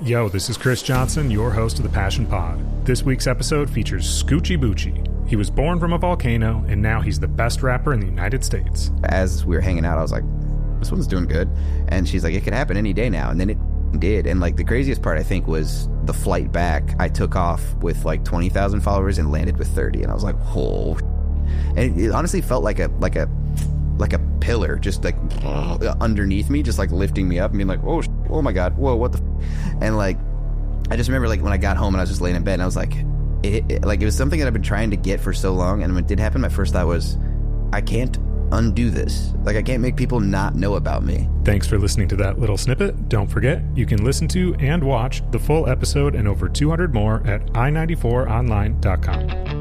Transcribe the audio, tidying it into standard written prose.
Yo, this is Chris Johnson, your host of the Passion Pod. This week's episode features Scoochie Boochie. He was born from a volcano, and now he's the best rapper in the United States. As we were hanging out, I was like, this one's doing good. And she's like, it could happen any day now. And then it did. And like the craziest part, I think, was the flight back. I took off with like 20,000 followers and landed with 30. And I was like, oh. And it honestly felt like a pillar just like underneath me, just like lifting me up and being like, oh my God, whoa, what the and like I just remember like when I got home and I was just laying in bed and I was like it was something that I've been trying to get for so long, and when it did happen, my first thought was, I can't undo this. Like, I can't make people not know about me. Thanks for listening to that little snippet. Don't forget, you can listen to and watch the full episode and over 200 more at i94online.com.